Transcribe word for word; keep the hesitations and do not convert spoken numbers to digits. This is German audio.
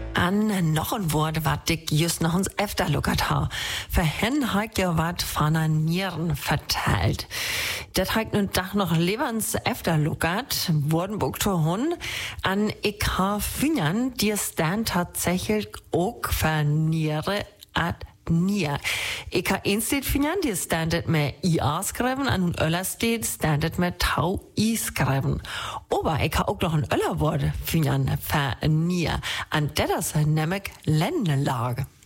An noch ein Wort, was ich just noch uns öfter luckert ha. Vorhin hat ja wat von an Nieren verteilt. Das hat nun Dach noch lebens öfter luckert, wurden bukto hun, an ich ha Fingern, die stand tatsächlich auch verniere ad Nier. Ich ha instit Fingern, die standet mit I A schreiben, an und Öller steht standet mit Tau I schreiben. Aber ich ha auch noch ein Öller Wort Fingern vernier. An das nämlich Ländelage.